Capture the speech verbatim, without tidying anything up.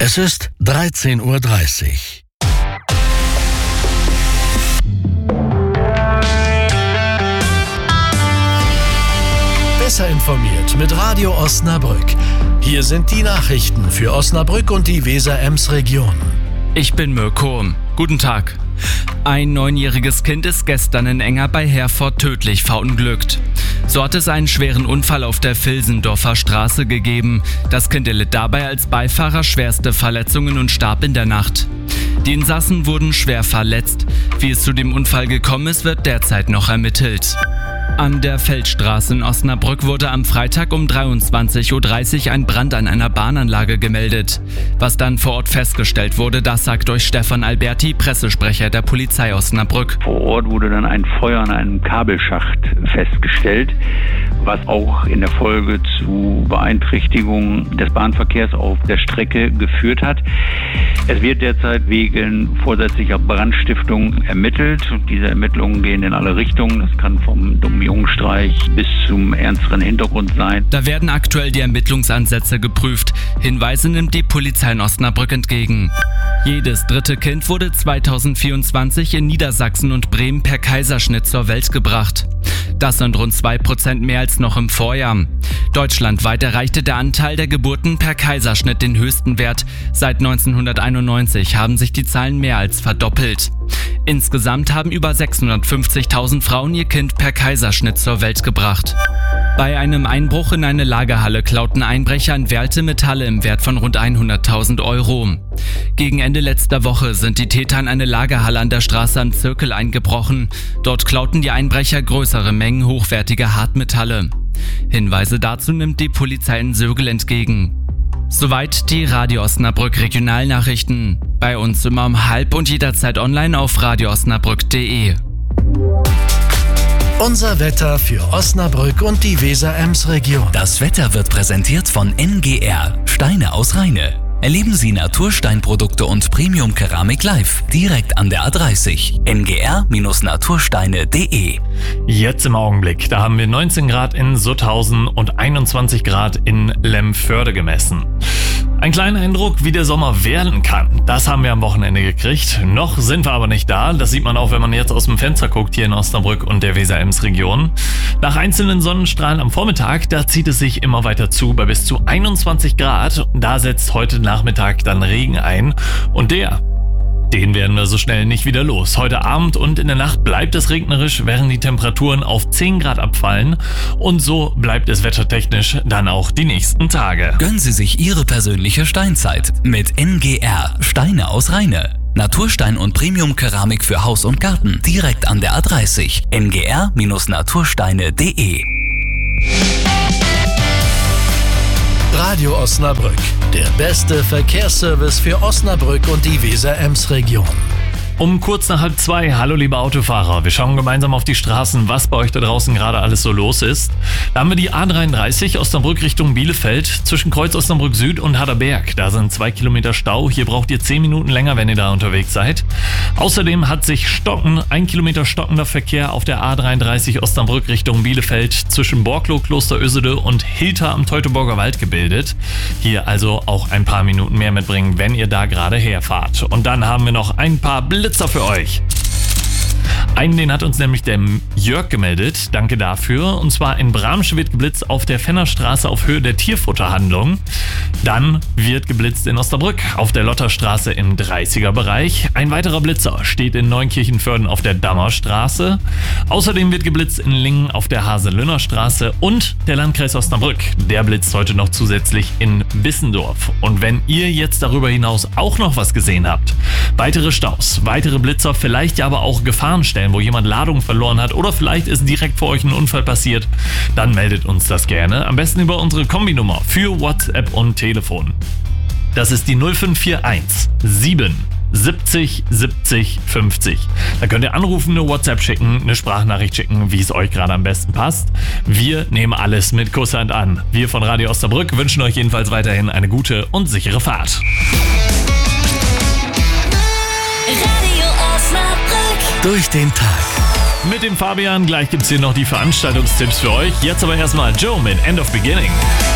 Es ist dreizehn Uhr dreißig. Besser informiert mit Radio Osnabrück. Hier sind die Nachrichten für Osnabrück und die Weser-Ems-Region. Ich bin Mirko. Guten Tag. Ein neunjähriges Kind ist gestern in Enger bei Herford tödlich verunglückt. So hat es einen schweren Unfall auf der Vilsendorfer Straße gegeben. Das Kind erlitt dabei als Beifahrer schwerste Verletzungen und starb in der Nacht. Die Insassen wurden schwer verletzt. Wie es zu dem Unfall gekommen ist, wird derzeit noch ermittelt. An der Feldstraße in Osnabrück wurde am Freitag um dreiundzwanzig Uhr dreißig ein Brand an einer Bahnanlage gemeldet. Was dann vor Ort festgestellt wurde, das sagt euch Stefan Alberti, Pressesprecher der Polizei Osnabrück. Vor Ort wurde dann ein Feuer an einem Kabelschacht festgestellt, was auch in der Folge zu Beeinträchtigungen des Bahnverkehrs auf der Strecke geführt hat. Es wird derzeit wegen vorsätzlicher Brandstiftung ermittelt. Diese Ermittlungen gehen in alle Richtungen. Das kann vom dummen Jungenstreich bis zum ernsteren Hintergrund sein. Da werden aktuell die Ermittlungsansätze geprüft. Hinweise nimmt die Polizei in Osnabrück entgegen. Jedes dritte Kind wurde zweitausendvierundzwanzig in Niedersachsen und Bremen per Kaiserschnitt zur Welt gebracht. Das sind rund zwei Prozent mehr als noch im Vorjahr. Deutschlandweit erreichte der Anteil der Geburten per Kaiserschnitt den höchsten Wert. Seit neunzehnhunderteinundneunzig haben sich die Zahlen mehr als verdoppelt. Insgesamt haben über sechshundertfünfzigtausend Frauen ihr Kind per Kaiserschnitt zur Welt gebracht. Bei einem Einbruch in eine Lagerhalle klauten Einbrecher in Werlte Metalle im Wert von rund hunderttausend Euro. Gegen Ende letzter Woche sind die Täter in eine Lagerhalle an der Straße am Zirkel eingebrochen. Dort klauten die Einbrecher größere Mengen hochwertiger Hartmetalle. Hinweise dazu nimmt die Polizei in Sögel entgegen. Soweit die Radio Osnabrück Regionalnachrichten. Bei uns immer um halb und jederzeit online auf radio osnabrück punkt de. Unser Wetter für Osnabrück und die Weser-Ems-Region. Das Wetter wird präsentiert von N G R, Steine aus Rheine. Erleben Sie Natursteinprodukte und Premium-Keramik live, direkt an der A dreißig. N G R Natursteine punkt de. Jetzt im Augenblick, da haben wir neunzehn Grad in Sutthausen und einundzwanzig Grad in Lemförde gemessen. Ein kleiner Eindruck, wie der Sommer werden kann. Das haben wir am Wochenende gekriegt. Noch sind wir aber nicht da. Das sieht man auch, wenn man jetzt aus dem Fenster guckt hier in Osnabrück und der Weser-Ems-Region. Nach einzelnen Sonnenstrahlen am Vormittag, da zieht es sich immer weiter zu bei bis zu einundzwanzig Grad. Da setzt heute Nachmittag dann Regen ein. Und der... Den werden wir so schnell nicht wieder los. Heute Abend und in der Nacht bleibt es regnerisch, während die Temperaturen auf zehn Grad abfallen. Und so bleibt es wettertechnisch dann auch die nächsten Tage. Gönnen Sie sich Ihre persönliche Steinzeit mit N G R, Steine aus Rheine. Naturstein und Premium-Keramik für Haus und Garten, direkt an der A dreißig. N G R Natursteine punkt de. Radio Osnabrück, der beste Verkehrsservice für Osnabrück und die Weser-Ems-Region. Um kurz nach halb zwei, hallo liebe Autofahrer, wir schauen gemeinsam auf die Straßen, was bei euch da draußen gerade alles so los ist. Da haben wir die A dreiunddreißig Osnabrück Richtung Bielefeld, zwischen Kreuz Osnabrück Süd und Harderberg. Da sind zwei Kilometer Stau, hier braucht ihr zehn Minuten länger, wenn ihr da unterwegs seid. Außerdem hat sich Stocken, ein Kilometer stockender Verkehr auf der A dreiunddreißig Osnabrück Richtung Bielefeld zwischen Borklow, Kloster Ösede und Hilter am Teutoburger Wald gebildet. Hier also auch ein paar Minuten mehr mitbringen, wenn ihr da gerade herfahrt. Und dann haben wir noch ein paar Blitzer für euch. Einen, den hat uns nämlich der Jörg gemeldet, danke dafür. Und zwar in Bramsche wird geblitzt auf der Fennerstraße auf Höhe der Tierfutterhandlung. Dann wird geblitzt in Osnabrück auf der Lotterstraße im dreißiger Bereich. Ein weiterer Blitzer steht in Neunkirchenförden auf der Dammerstraße. Außerdem wird geblitzt in Lingen auf der Haselünner Straße und der Landkreis Osnabrück. Der blitzt heute noch zusätzlich in Bissendorf. Und wenn ihr jetzt darüber hinaus auch noch was gesehen habt, weitere Staus, weitere Blitzer, vielleicht ja aber auch Gefahrenstellen, wo jemand Ladung verloren hat oder vielleicht ist direkt vor euch ein Unfall passiert, dann meldet uns das gerne. Am besten über unsere Kombinummer für WhatsApp und Telefon. Das ist die null fünf vier eins sieben siebzig siebzig fünfzig. Da könnt ihr anrufen, eine WhatsApp schicken, eine Sprachnachricht schicken, wie es euch gerade am besten passt. Wir nehmen alles mit Kusshand an. Wir von Radio Osnabrück wünschen euch jedenfalls weiterhin eine gute und sichere Fahrt. Radio Osnabrück. Durch den Tag. Mit dem Fabian, gleich gibt's hier noch die Veranstaltungstipps für euch. Jetzt aber erstmal Joe mit End of Beginning.